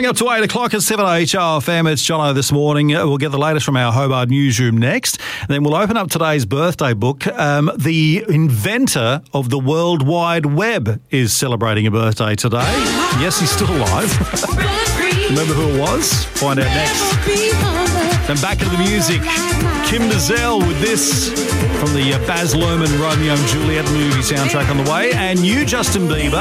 Coming up to 8 o'clock at 7HRFM, it's Jono this morning. We'll get the latest from our Hobart newsroom next. And then we'll open up today's birthday book. The inventor of the World Wide Web is celebrating a birthday today. Yes, he's still alive. Remember who it was? Find out next. And back into the music. Kim Nazelle with this from the Baz Luhrmann Romeo and Juliet movie soundtrack on the way. And you, Justin Bieber.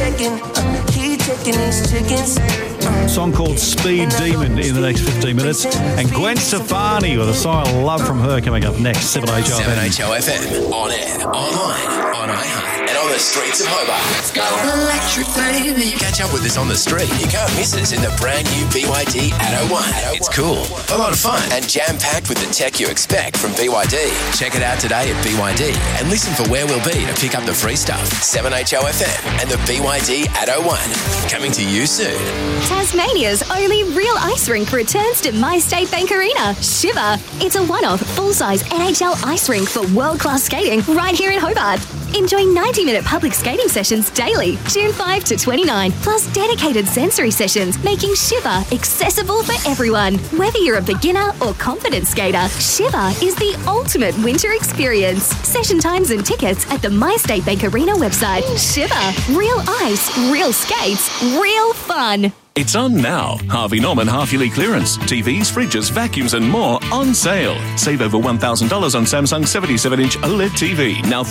A song called Speed Demon in the next 15 minutes. And Gwen Stefani with a song I love from her coming up next. 7HRFM. 7HRFM. On air, online, on iHeart, and on the streets of Hobart. Let's go. Electric baby. Catch up with us on the street. You can't miss us in the brand new BYD Atto 1. It's cool, a lot of fun, and jam-packed with the tech you expect from BYD. Check it out today at BYD and listen for where we'll be to pick up the free stuff. 7HRFM and the BYD Atto 1. Coming to you soon. Tasmania's only real ice rink returns to MyState Bank Arena, Shiver. It's a one-off, full-size NHL ice rink for world-class skating right here in Hobart. Enjoy 90-minute public skating sessions daily, June 5 to 29, plus dedicated sensory sessions, making Shiver accessible for everyone. Whether you're a beginner or confident skater, Shiver is the ultimate winter experience. Session times and tickets at the MyState Bank Arena website. Shiver. Real ice, real skates, real fun. It's on now. Harvey Norman half-yearly clearance. TVs, fridges, vacuums and more on sale. Save over $1,000 on Samsung 77-inch OLED TV, now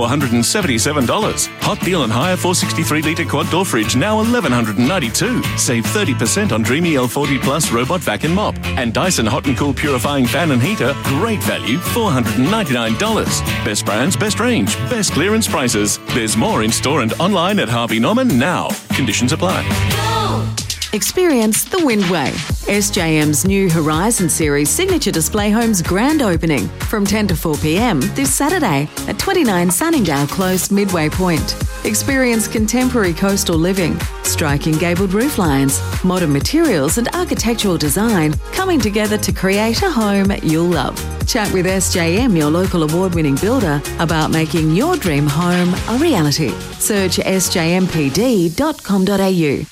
$3,477. Hot deal and hire 463-litre quad-door fridge, now $1,192. Save 30% on Dreamy L40 Plus robot vac and mop. And Dyson Hot and Cool purifying fan and heater, great value, $499. Best brands, best range, best clearance prices. There's more in store and online at Harvey Norman now. Conditions apply. Experience the Windway, SJM's new Horizon Series signature display home's grand opening from 10 to 4 p.m. this Saturday at 29 Sunningdale Close, Midway Point. Experience contemporary coastal living, striking gabled roof lines, modern materials and architectural design coming together to create a home you'll love. Chat with SJM, your local award-winning builder, about making your dream home a reality. Search sjmpd.com.au.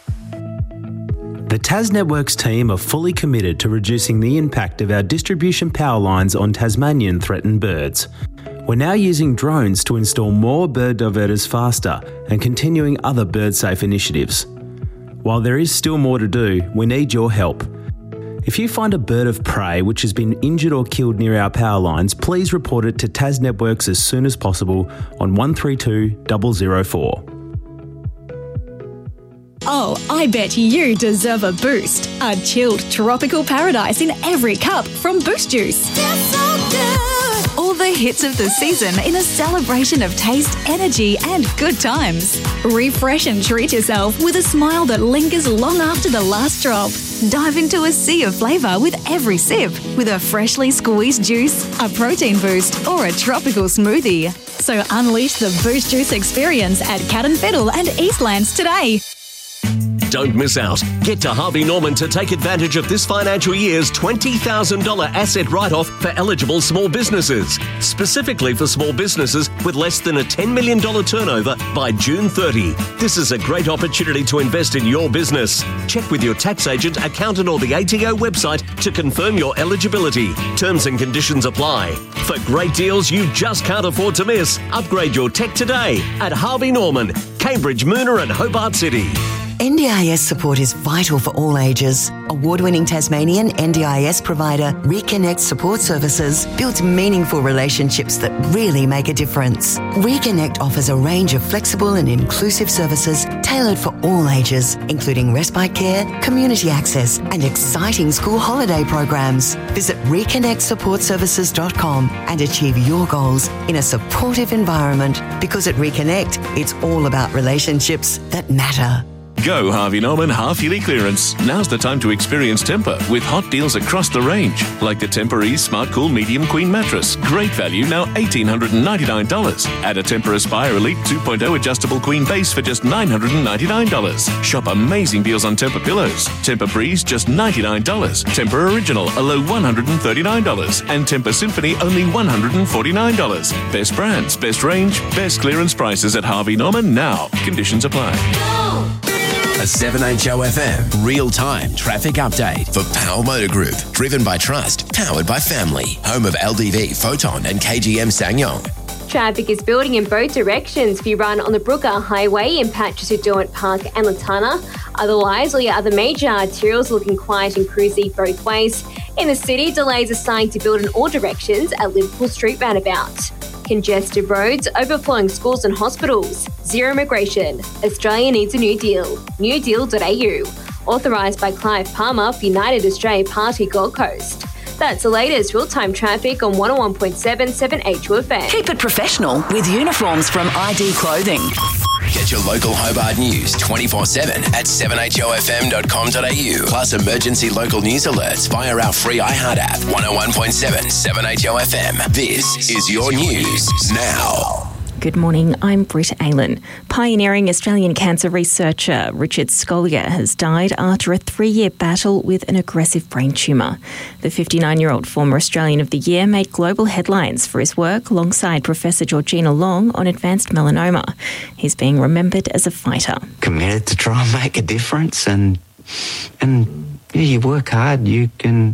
The Tas Networks team are fully committed to reducing the impact of our distribution power lines on Tasmanian threatened birds. We're now using drones to install more bird diverters faster and continuing other bird-safe initiatives. While there is still more to do, we need your help. If you find a bird of prey which has been injured or killed near our power lines, please report it to Tas Networks as soon as possible on 132 004. Oh, I bet you deserve a boost. A chilled tropical paradise in every cup from Boost Juice. All the hits of the season in a celebration of taste, energy and good times. Refresh and treat yourself with a smile that lingers long after the last drop. Dive into a sea of flavour with every sip with a freshly squeezed juice, a protein boost or a tropical smoothie. So unleash the Boost Juice experience at Cat and Fiddle and Eastlands today. Don't miss out. Get to Harvey Norman to take advantage of this financial year's $20,000 asset write-off for eligible small businesses. Specifically for small businesses with less than a $10 million turnover by June 30. This is a great opportunity to invest in your business. Check with your tax agent, accountant or the ATO website to confirm your eligibility. Terms and conditions apply. For great deals you just can't afford to miss, upgrade your tech today at Harvey Norman, Cambridge, Moona and Hobart City. NDIS support is vital for all ages. Award-winning Tasmanian NDIS provider Reconnect Support Services builds meaningful relationships that really make a difference. Reconnect offers a range of flexible and inclusive services tailored for all ages, including respite care, community access, and exciting school holiday programs. Visit reconnectsupportservices.com and achieve your goals in a supportive environment, because at Reconnect, it's all about relationships that matter. Go Harvey Norman half-yearly clearance. Now's the time to experience Tempur with hot deals across the range. Like the Tempur-Ease Smart Cool Medium Queen Mattress. Great value, now $1,899. Add a Tempur Aspire Elite 2.0 adjustable queen base for just $999. Shop amazing deals on Tempur pillows. Tempur Breeze, just $99. Tempur Original, a low $139. And Tempur Symphony, only $149. Best brands, best range, best clearance prices at Harvey Norman now. Conditions apply. A 7HO FM real-time traffic update for Powell Motor Group. Driven by trust, powered by family. Home of LDV, Photon and KGM Ssangyong. Traffic is building in both directions if you run on the Brooker Highway in patches of Derwent Park and Latana. Otherwise, all your other major arterials are looking quiet and cruisy both ways. In the city, delays are starting to build in all directions at Liverpool Street roundabout. Congested roads, overflowing schools and hospitals. Zero immigration. Australia needs a new deal. newdeal.au. Authorised by Clive Palmer for United Australia Party Gold Coast. That's the latest real-time traffic on 101.7 7HO FM. Keep it professional with uniforms from ID Clothing. Get your local Hobart news 24/7 at 7HOFM.com.au. Plus emergency local news alerts via our free iHeart app. 101.7 7HO FM. This is your news now. Good morning, I'm Britt Aylan. Pioneering Australian cancer researcher Richard Scolyer has died after a 3-year battle with an aggressive brain tumour. The 59-year-old former Australian of the Year made global headlines for his work alongside Professor Georgina Long on advanced melanoma. He's being remembered as a fighter. Committed to try and make a difference and you work hard, you can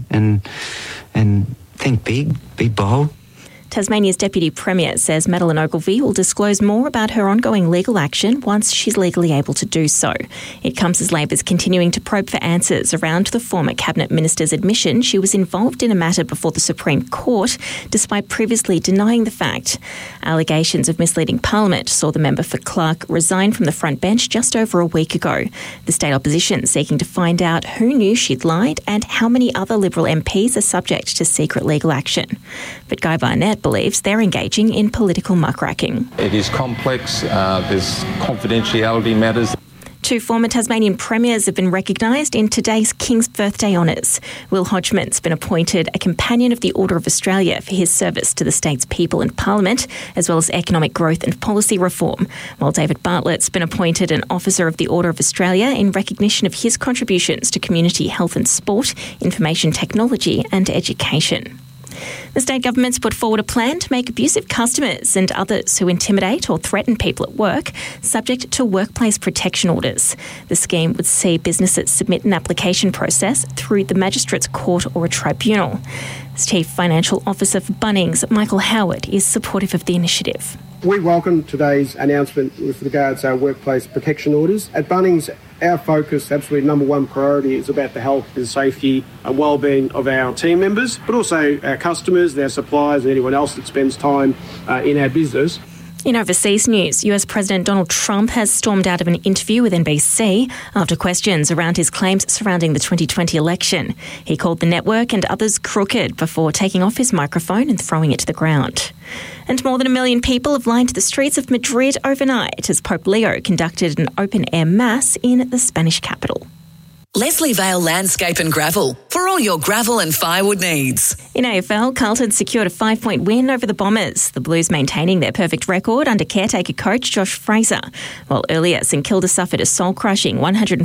and think big, be bold. Tasmania's Deputy Premier says Madeleine Ogilvie will disclose more about her ongoing legal action once she's legally able to do so. It comes as Labor's continuing to probe for answers around the former Cabinet Minister's admission she was involved in a matter before the Supreme Court, despite previously denying the fact. Allegations of misleading Parliament saw the member for Clark resign from the front bench just over a week ago. The state opposition seeking to find out who knew she'd lied and how many other Liberal MPs are subject to secret legal action. But Guy Barnett believes they're engaging in political muckraking. It is complex. There's confidentiality matters. 2 former Tasmanian premiers have been recognised in today's King's Birthday honours. Will Hodgman's been appointed a Companion of the Order of Australia for his service to the state's people and Parliament, as well as economic growth and policy reform, while David Bartlett's been appointed an Officer of the Order of Australia in recognition of his contributions to community health and sport, information technology and education. The state government's put forward a plan to make abusive customers and others who intimidate or threaten people at work subject to workplace protection orders. The scheme would see businesses submit an application process through the Magistrates Court or a tribunal. As Chief Financial Officer for Bunnings, Michael Howard, is supportive of the initiative. We welcome today's announcement with regards to our workplace protection orders. At Bunnings, our focus, absolutely number one priority, is about the health and safety and well-being of our team members, but also our customers, their suppliers and anyone else that spends time in our business. In overseas news, US President Donald Trump has stormed out of an interview with NBC after questions around his claims surrounding the 2020 election. He called the network and others crooked before taking off his microphone and throwing it to the ground. And more than 1 million people have lined the streets of Madrid overnight as Pope Leo conducted an open-air mass in the Spanish capital. Leslie Vale Landscape and Gravel for all your gravel and firewood needs. In AFL, Carlton secured a 5-point win over the Bombers, the Blues maintaining their perfect record under caretaker coach Josh Fraser, while earlier St Kilda suffered a soul-crushing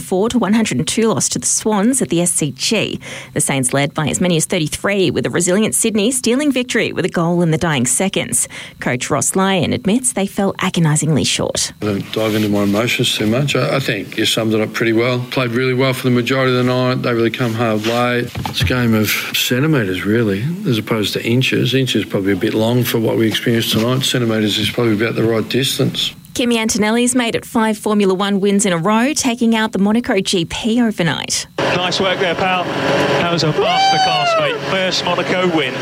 104-102 loss to the Swans at the SCG. The Saints led by as many as 33, with a resilient Sydney stealing victory with a goal in the dying seconds. Coach Ross Lyon admits they fell agonisingly short. I don't dive into my emotions too much. I think you summed it up pretty well. Played really well for the majority of the night. They really come hard late. It's a game of centimetres, really, as opposed to inches. Inches probably a bit long for what we experienced tonight. Centimetres is probably about the right distance. Kimi Antonelli's made it 5 Formula One wins in a row, taking out the Monaco GP overnight. Nice work there, pal. That was a masterclass, mate. First Monaco win.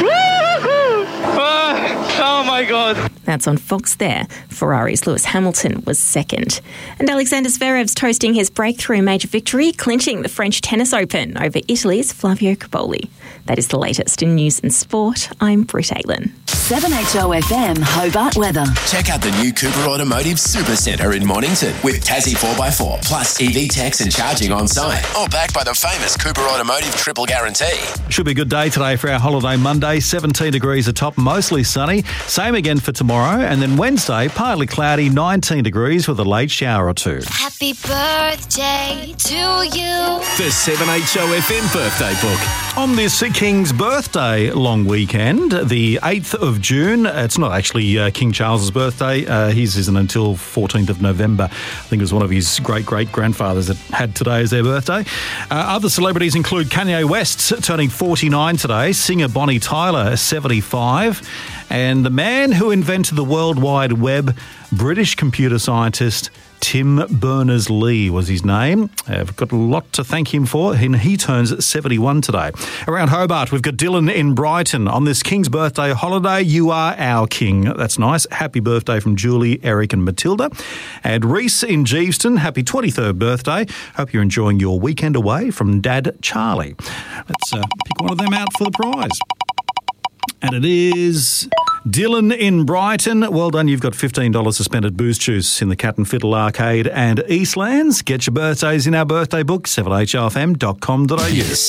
Oh my God. That's on Fox there. Ferrari's Lewis Hamilton was second. And Alexander Zverev's toasting his breakthrough major victory, clinching the French Tennis Open over Italy's Flavio Cobolli. That is the latest in news and sport. I'm Britt Aylan. 7HO FM Hobart weather. Check out the new Cooper Automotive Supercentre in Mornington with Tassie 4x4 plus EV techs and charging on site. All backed by the famous Cooper Automotive Triple Guarantee. Should be a good day today for our holiday Monday. 17 degrees atop, mostly sunny. Same again for tomorrow. And then Wednesday, partly cloudy, 19 degrees with a late shower or two. Happy birthday to you. The 7HO FM birthday book. On this King's Birthday long weekend, the 8th of of June. It's not actually King Charles's birthday. His isn't until 14th of November. I think it was one of his great-great-grandfathers that had today as their birthday. Other celebrities include Kanye West, turning 49 today, singer Bonnie Tyler, 75, and the man who invented the World Wide Web, British computer scientist Tim Berners-Lee was his name. I've got a lot to thank him for, and he turns 71 today. Around Hobart, we've got Dylan in Brighton. On this King's birthday holiday, you are our king. That's nice. Happy birthday from Julie, Eric and Matilda. And Reese in Geeveston, happy 23rd birthday. Hope you're enjoying your weekend away from Dad Charlie. Let's pick one of them out for the prize. And it is Dylan in Brighton. Well done. You've got $15 to spend at Booze Juice in the Cat and Fiddle Arcade and Eastlands. Get your birthdays in our birthday book, 7hrfm.com.au.